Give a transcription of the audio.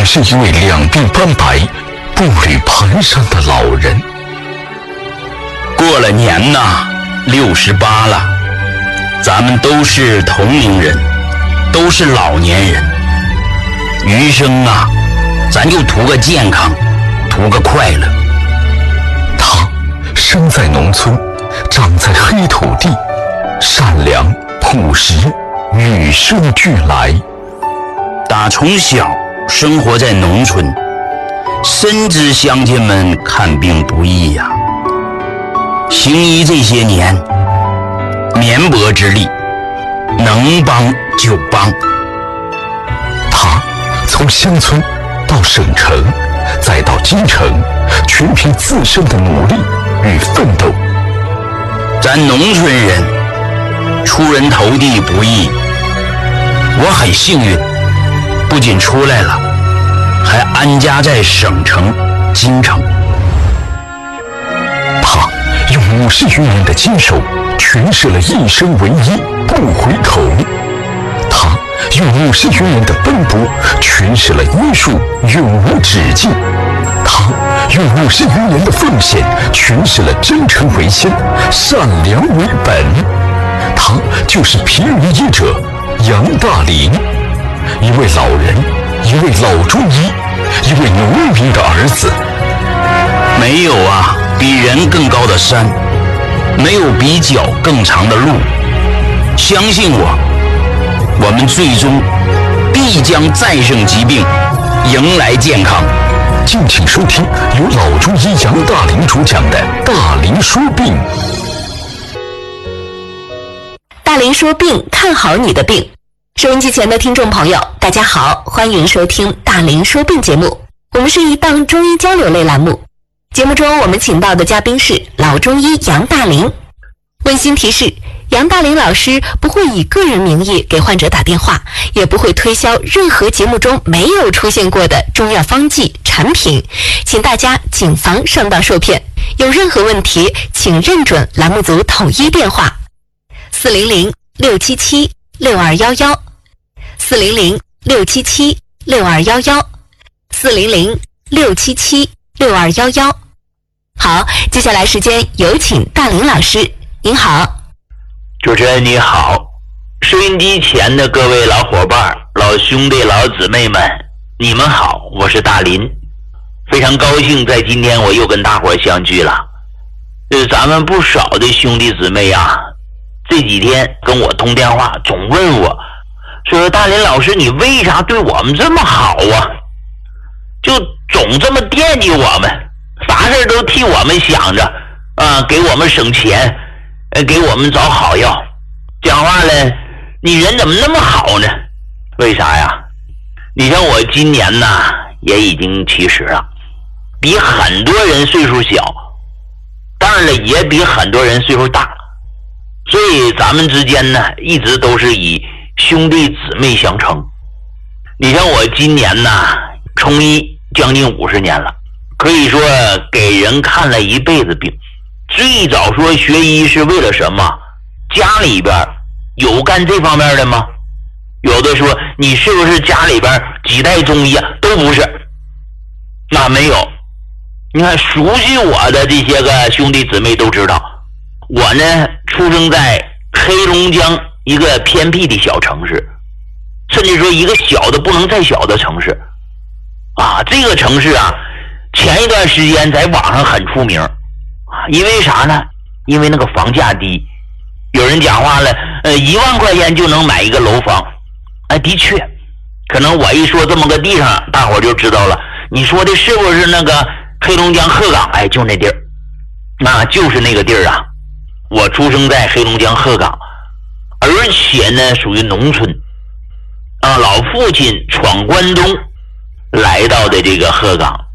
是一位两鬓斑白、步履蹒跚的老人。 过了年呐，68了，咱们都是同龄人，都是老年人。余生啊，咱就图个健康，图个快乐。 他生在农村，长在黑土地，善良朴实，与生俱来。 打从小生活在农村，深知乡亲们看病不易呀。行医这些年，绵薄之力，能帮就帮。 他从乡村到省城，再到京城，全凭自身的努力与奋斗。 咱农村人出人头地不易，我很幸运，不仅出来了，还安家在省城京城。 他用50余年的坚守诠释了一生为一，不回头。他用50余年的奔波诠释了医术永无止境。他用50余年的奉献诠释了真诚为先，善良为本。他就是平民医者杨大林，一位老人，一位老中医，一位农民的儿子。 没有啊比人更高的山，没有比脚更长的路。相信我，我们最终必将战胜疾病，迎来健康。 敬请收听由老中医杨大林主讲的《大林说病》。 大林说病，看好你的病。收音机前的听众朋友，大家好，欢迎收听大林说病节目。我们是一档中医交流类栏目，节目中我们请到的嘉宾是老中医杨大林。温馨提示，杨大林老师不会以个人名义给患者打电话，也不会推销任何节目中没有出现过的中药方剂产品，请大家谨防上当受骗。有任何问题，请认准栏目组统一电话400-677-6211 400-677-6211 400-677-6211。好，接下来时间有请大林老师。您好。 主持人你好，收音机前的各位老伙伴、老兄弟、老姊妹们，你们好，我是大林，非常高兴在今天我又跟大伙相聚了。咱们不少的兄弟姊妹啊，这几天跟我通电话，总问我说，大林老师你为啥对我们这么好啊？就总这么惦记我们，啥事都替我们想着啊，给我们省钱，给我们找好药。讲话了，你人怎么那么好呢？为啥呀？你像我今年呢也已经70了，比很多人岁数小，当然了也比很多人岁数大，所以咱们之间呢一直都是以兄弟姊妹相称。你像我今年呢从医将近50年了，可以说给人看了一辈子病。最早说学医是为了什么？家里边有干这方面的吗？有的说你是不是家里边几代中医啊？都不是，那没有。你看熟悉我的这些个兄弟姊妹都知道，我呢出生在黑龙江一个偏僻的小城市，甚至说一个小的不能再小的城市啊。这个城市啊，前一段时间在网上很出名啊，因为啥呢？因为那个房价低，有人讲话了，1万块钱就能买一个楼房。的确，可能我一说这么个地方，大伙就知道了。你说的是不是那个黑龙江鹤岗？就那地儿，那就是那个地儿啊。我出生在黑龙江鹤岗，而且呢属于农村啊。老父亲闯关东来到的这个鹤岗，